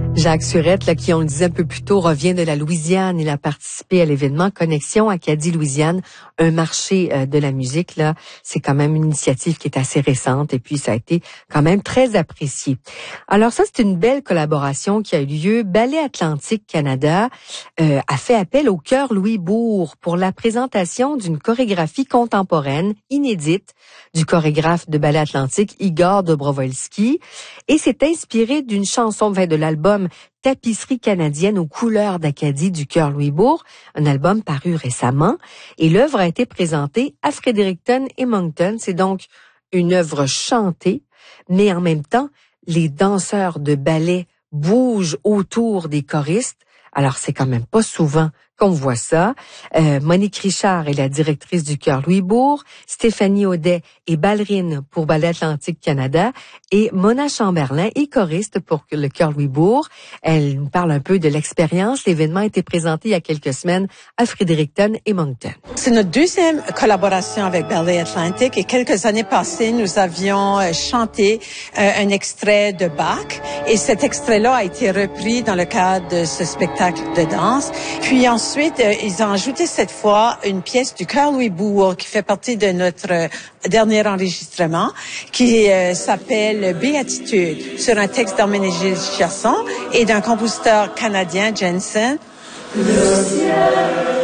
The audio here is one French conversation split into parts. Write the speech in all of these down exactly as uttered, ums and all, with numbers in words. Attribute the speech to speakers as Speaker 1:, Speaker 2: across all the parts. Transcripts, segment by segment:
Speaker 1: Jacques Surette, là, qui on le disait un peu plus tôt, revient de la Louisiane. Il a participé à l'événement Connexion Acadie-Louisiane, un marché euh, de la musique. Là, c'est quand même une initiative qui est assez récente et puis ça a été quand même très apprécié. Alors ça, c'est une belle collaboration qui a eu lieu. Ballet Atlantique Canada euh, a fait appel au Chœur Louis-Bourg pour la présentation d'une chorégraphie contemporaine inédite du chorégraphe de Ballet Atlantique Igor Dobrovolski, et c'est inspiré d'une chanson de l'album Tapisserie canadienne aux couleurs d'Acadie du Chœur Louis-Bourg, un album paru récemment, et l'œuvre a été présentée à Fredericton et Moncton. C'est donc une œuvre chantée, mais en même temps, les danseurs de ballet bougent autour des choristes. Alors, c'est quand même pas souvent qu'on voit ça. Euh, Monique Richard est la directrice du Chœur Louis-Bourg. Stéphanie Audet est ballerine pour Ballet Atlantique Canada. Et Mona Chamberlain est choriste pour le Chœur Louis-Bourg. Elle nous parle un peu de l'expérience. L'événement a été présenté il y a quelques semaines à Fredericton et Moncton.
Speaker 2: C'est notre deuxième collaboration avec Ballet Atlantique. Et quelques années passées, nous avions chanté euh, un extrait de Bach. Et cet extrait-là a été repris dans le cadre de ce spectacle de danse. Puis ensuite, Ensuite, euh, ils ont ajouté cette fois une pièce du Chœur Louis-Bourg qui fait partie de notre euh, dernier enregistrement, qui euh, s'appelle Béatitude, sur un texte d'Herménégilde Chasson et d'un compositeur canadien, Jensen. Le ciel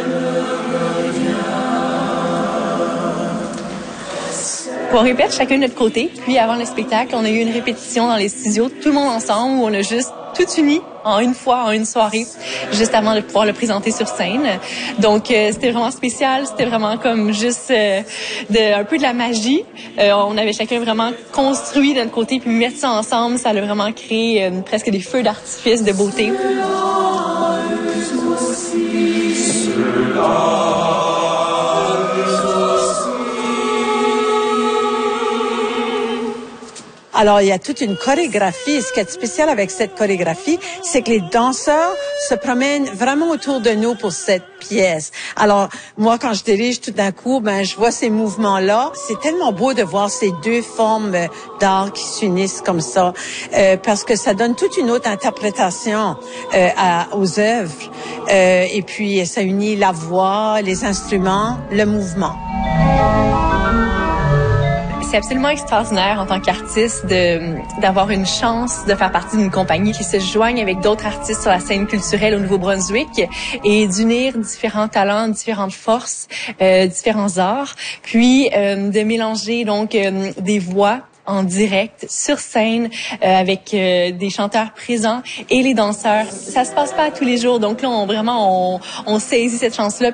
Speaker 3: On répète chacun de notre côté. Puis avant le spectacle, on a eu une répétition dans les studios, tout le monde ensemble, où on a juste tout uni en une fois, en une soirée, juste avant de pouvoir le présenter sur scène. Donc, euh, c'était vraiment spécial. C'était vraiment comme juste euh, de, un peu de la magie. Euh, on avait chacun vraiment construit de notre côté, puis mettre ça ensemble, ça a vraiment créé euh, presque des feux d'artifice de beauté.
Speaker 2: Alors, il y a toute une chorégraphie. Et ce qui est spécial avec cette chorégraphie, c'est que les danseurs se promènent vraiment autour de nous pour cette pièce. Alors, moi, quand je dirige tout d'un coup, ben, je vois ces mouvements-là. C'est tellement beau de voir ces deux formes d'art qui s'unissent comme ça, euh, parce que ça donne toute une autre interprétation euh, à, aux œuvres. Euh, et puis, ça unit la voix, les instruments, le mouvement.
Speaker 3: C'est absolument extraordinaire en tant qu'artiste de d'avoir une chance de faire partie d'une compagnie qui se joigne avec d'autres artistes sur la scène culturelle au Nouveau-Brunswick et d'unir différents talents, différentes forces, euh, différents arts, puis euh, de mélanger donc euh, des voix en direct, sur scène, euh, avec euh, des chanteurs présents et les danseurs. Ça se passe pas tous les jours, donc là, on vraiment, on, on saisit cette chance-là.